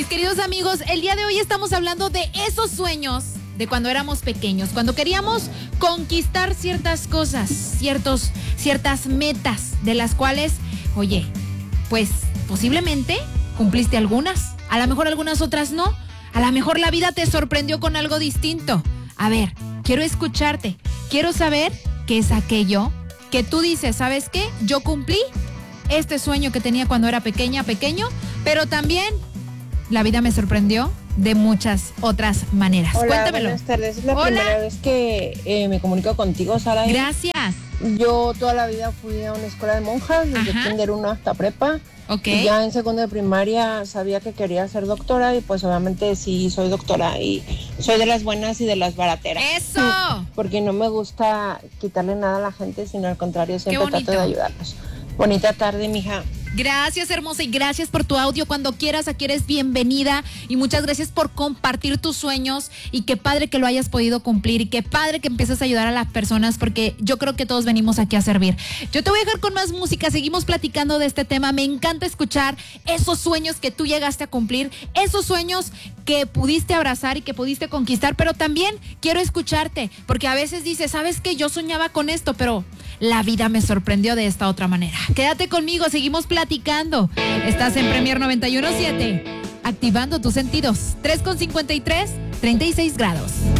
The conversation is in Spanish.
Mis queridos amigos, el día de hoy estamos hablando de esos sueños de cuando éramos pequeños, cuando queríamos conquistar ciertas cosas, ciertas metas, de las cuales, oye, pues posiblemente cumpliste algunas, a lo mejor algunas otras no, a lo mejor la vida te sorprendió con algo distinto. A ver, quiero escucharte, quiero saber qué es aquello que tú dices, ¿sabes qué? Yo cumplí este sueño que tenía cuando era pequeño, pero también la vida me sorprendió de muchas otras maneras. Hola, Cuéntamelo. buenas tardes. Es la primera vez que me comunico contigo, Sara. Gracias. Yo toda la vida fui a una escuela de monjas, desde kinder 1 hasta prepa. Ok. Y ya en segundo de primaria sabía que quería ser doctora y pues obviamente sí soy doctora y soy de las buenas y de las barateras. ¡Eso! Porque no me gusta quitarle nada a la gente, sino al contrario, siempre trato de ayudarlos. Bonita tarde, mija. Gracias, hermosa, y gracias por tu audio. Cuando quieras, aquí eres bienvenida. Y muchas gracias por compartir tus sueños. Y qué padre que lo hayas podido cumplir. Y qué padre que empieces a ayudar a las personas, porque yo creo que todos venimos aquí a servir. Yo te voy a dejar con más música. Seguimos platicando de este tema. Me encanta escuchar esos sueños que tú llegaste a cumplir, esos sueños que pudiste abrazar y que pudiste conquistar. Pero también quiero escucharte, porque a veces dices, ¿sabes qué? Yo soñaba con esto, pero la vida me sorprendió de esta otra manera. Quédate conmigo, seguimos platicando. Estás en Premier 91.7, activando tus sentidos. 3:53, 36 grados.